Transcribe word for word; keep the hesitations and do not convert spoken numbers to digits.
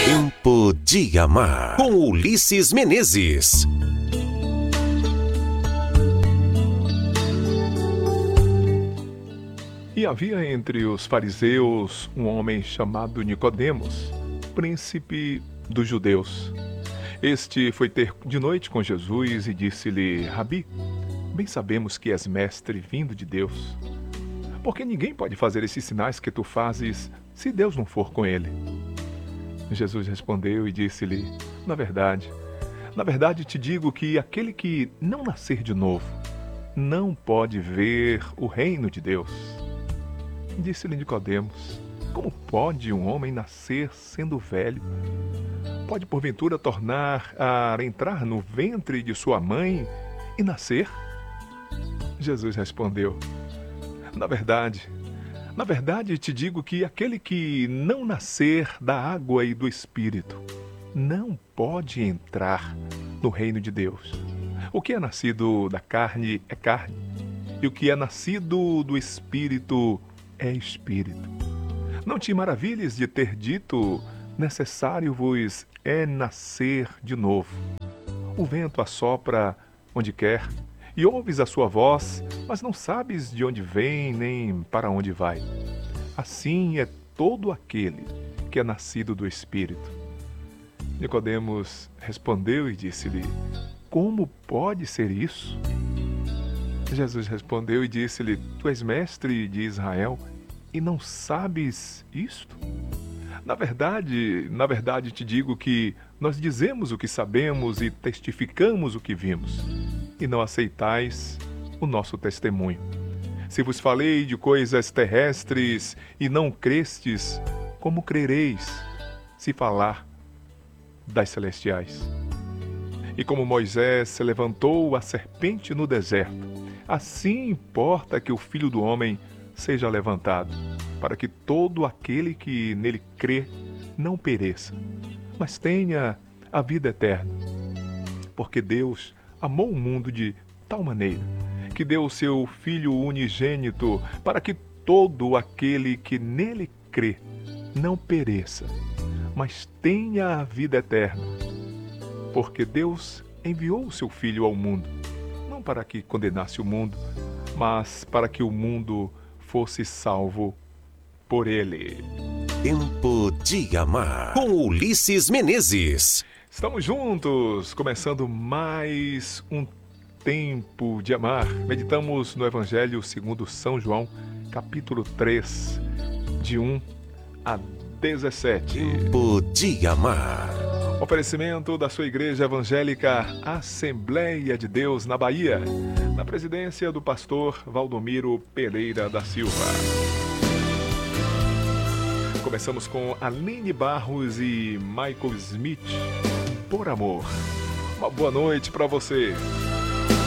Tempo de Amar, com Ulisses Menezes. E havia entre os fariseus um homem chamado Nicodemos, príncipe dos judeus. Este foi ter de noite com Jesus e disse-lhe: Rabi, bem sabemos que és mestre vindo de Deus, porque ninguém pode fazer esses sinais que tu fazes se Deus não for com ele. Jesus respondeu e disse-lhe: Na verdade, na verdade te digo que aquele que não nascer de novo não pode ver o reino de Deus. Disse-lhe Nicodemos: Como pode um homem nascer sendo velho? Pode porventura tornar a entrar no ventre de sua mãe e nascer? Jesus respondeu: Na verdade, na verdade te digo que aquele que não nascer da água e do Espírito não pode entrar no reino de Deus. O que é nascido da carne é carne, e o que é nascido do Espírito é Espírito. Não te maravilhes de ter dito: necessário vos é nascer de novo. O vento assopra onde quer, e ouves a sua voz, mas não sabes de onde vem nem para onde vai. Assim é todo aquele que é nascido do Espírito. Nicodemos respondeu e disse-lhe: Como pode ser isso? Jesus respondeu e disse-lhe: Tu és mestre de Israel e não sabes isto? Na verdade, na verdade te digo que nós dizemos o que sabemos e testificamos o que vimos, e não aceitais o nosso testemunho. Se vos falei de coisas terrestres e não crestes, como crereis se falar das celestiais? E como Moisés se levantou a serpente no deserto, assim importa que o Filho do Homem seja levantado, para que todo aquele que nele crê não pereça, mas tenha a vida eterna. Porque Deus amou o mundo de tal maneira que deu o seu Filho unigênito, para que todo aquele que nele crê não pereça, mas tenha a vida eterna. Porque Deus enviou o seu Filho ao mundo, não para que condenasse o mundo, mas para que o mundo fosse salvo por ele. Tempo de Amar, com Ulisses Menezes. Estamos juntos, começando mais um Tempo de Amar. Meditamos no Evangelho segundo São João, capítulo três, de um a dezessete. Tempo de Amar. Oferecimento da sua Igreja Evangélica Assembleia de Deus, na Bahia, na presidência do pastor Valdomiro Pereira da Silva. Começamos com Aline Barros e Michael Smith, Por Amor. Uma boa noite para você.